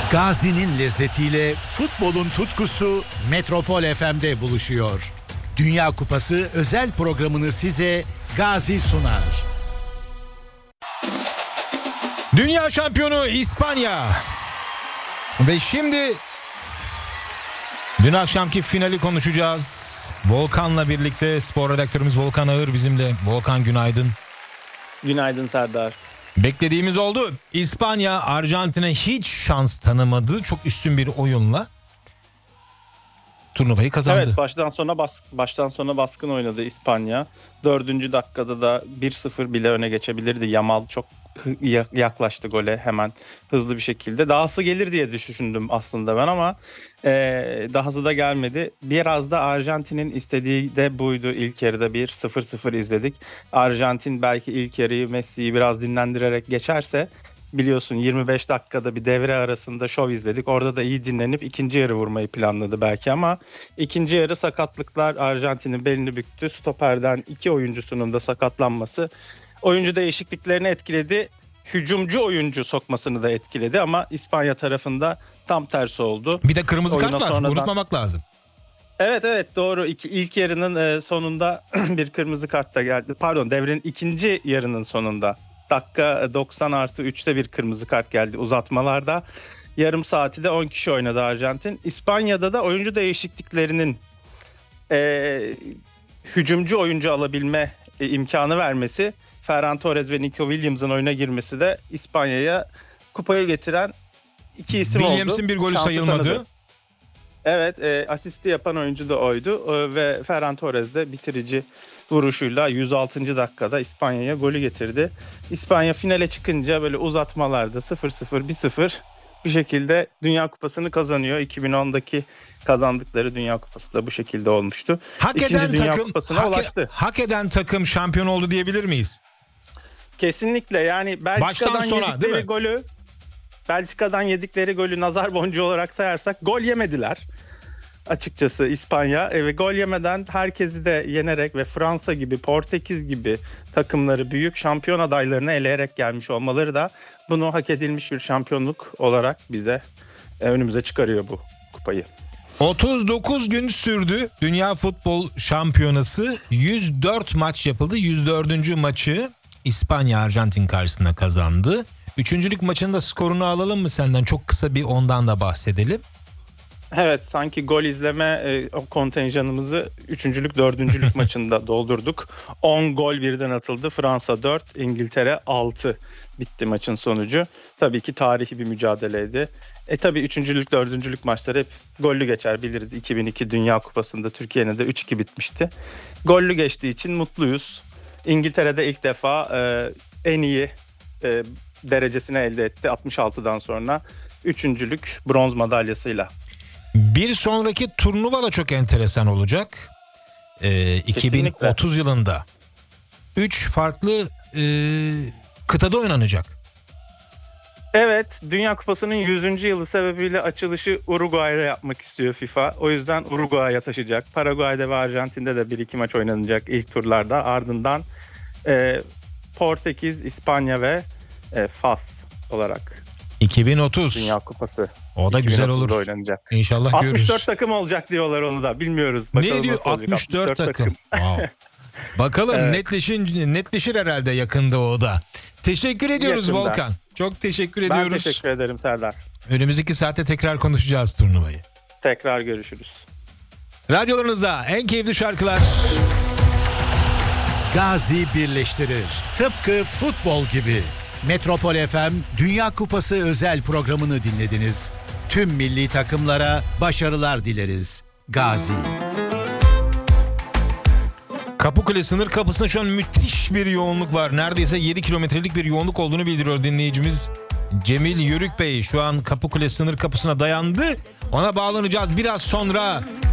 Gazi'nin lezzetiyle futbolun tutkusu Metropol FM'de buluşuyor. Dünya Kupası özel programını size Gazi sunar. Dünya şampiyonu İspanya. Ve şimdi dün akşamki finali konuşacağız. Volkan'la birlikte spor redaktörümüz Volkan Ağır bizimle. Volkan, günaydın. Günaydın Serdar. Beklediğimiz oldu. İspanya Arjantin'e hiç şans tanımadı. Çok üstün bir oyunla turnuvayı kazandı. Evet, baştan sona baskın oynadı İspanya. 4. dakikada da 1-0 bile öne geçebilirdi. Yamal çok yaklaştı gole hemen hızlı bir şekilde. Dahası gelir diye düşündüm aslında ben ama dahası da gelmedi. Biraz da Arjantin'in istediği de buydu. İlk yarıda 1-0 izledik. Arjantin belki ilk yarıyı Messi'yi biraz dinlendirerek geçerse, biliyorsun 25 dakikada bir devre arasında şov izledik. Orada da iyi dinlenip ikinci yarı vurmayı planladı belki ama ikinci yarı sakatlıklar Arjantin'in belini büktü. Stoperden 2 oyuncusunun da sakatlanması oyuncu değişikliklerini etkiledi. Hücumcu oyuncu sokmasını da etkiledi ama İspanya tarafında tam tersi oldu. Bir de kırmızı kart var. Sonradan... Unutmamak lazım. Evet doğru. İlk yarının sonunda bir kırmızı kart da geldi. Pardon, devrenin ikinci yarının sonunda. Dakika 90+3'te bir kırmızı kart geldi uzatmalarda. Yarım saati de 10 kişi oynadı Arjantin. İspanya'da da oyuncu değişikliklerinin hücumcu oyuncu alabilme imkanı vermesi, Ferran Torres ve Nico Williams'ın oyuna girmesi de İspanya'ya kupayı getiren iki isim oldu. Williams'ın bir golü Şansı sayılmadı. Tanıdı. Evet, asisti yapan oyuncu da oydu ve Ferran Torres de bitirici vuruşuyla 106. dakikada İspanya'ya golü getirdi. İspanya finale çıkınca böyle uzatmalarda 0-0, 1-0 bir şekilde Dünya Kupası'nı kazanıyor. 2010'daki kazandıkları Dünya Kupası da bu şekilde olmuştu. İkinci Dünya Kupası'na ulaştı. Hak eden takım şampiyon oldu diyebilir miyiz? Kesinlikle, yani Belçika'dan yedikleri golü nazar boncuğu olarak sayarsak gol yemediler. Açıkçası İspanya ve gol yemeden herkesi de yenerek ve Fransa gibi, Portekiz gibi takımları, büyük şampiyon adaylarını eleyerek gelmiş olmaları da bunu hak edilmiş bir şampiyonluk olarak bize önümüze çıkarıyor bu kupayı. 39 gün sürdü Dünya Futbol Şampiyonası. 104 maç yapıldı. 104. maçı İspanya Arjantin karşısında kazandı. Üçüncülük maçının da skorunu alalım mı senden? Çok kısa bir ondan da bahsedelim. Evet, sanki gol izleme kontenjanımızı 3. 4. maçında doldurduk. 10 gol birden atıldı. Fransa 4, İngiltere 6 bitti maçın sonucu. Tabii ki tarihi bir mücadeleydi. Tabii 3. 4. maçları hep gollü geçer, biliriz. 2002 Dünya Kupası'nda Türkiye'nin de 3-2 bitmişti. Gollü geçtiği için mutluyuz. İngiltere'de ilk defa en iyi derecesini elde etti 66'dan sonra. 3. bronz madalyasıyla. Bir sonraki turnuva da çok enteresan olacak. 2030 yılında 3 farklı kıtada oynanacak. Evet, Dünya Kupası'nın 100. yılı sebebiyle açılışı Uruguay'da yapmak istiyor FIFA. O yüzden Uruguay'a taşıyacak. Paraguay'da ve Arjantin'de de 1-2 maç oynanacak ilk turlarda. Ardından Portekiz, İspanya ve Fas olarak 2030 Dünya Kupası. O da güzel olur. Oynanacak. İnşallah 64 görürüz. 64 takım olacak diyorlar, onu da bilmiyoruz. Bakalım ne diyor? 64 takım. Wow. Bakalım evet. netleşir herhalde yakında o da. Teşekkür ediyoruz yakında. Volkan. Çok teşekkür ediyoruz. Ben teşekkür ederim Serdar. Önümüzdeki saatte tekrar konuşacağız turnuvayı. Tekrar görüşürüz. Radyolarınızda en keyifli şarkılar. Gazi birleştirir. Tıpkı futbol gibi. Metropol FM Dünya Kupası özel programını dinlediniz. Tüm milli takımlara başarılar dileriz. Gazi. Kapıkule sınır kapısında şu an müthiş bir yoğunluk var. Neredeyse 7 kilometrelik bir yoğunluk olduğunu bildiriyor dinleyicimiz. Cemil Yörük Bey şu an Kapıkule sınır kapısına dayandı. Ona bağlanacağız biraz sonra.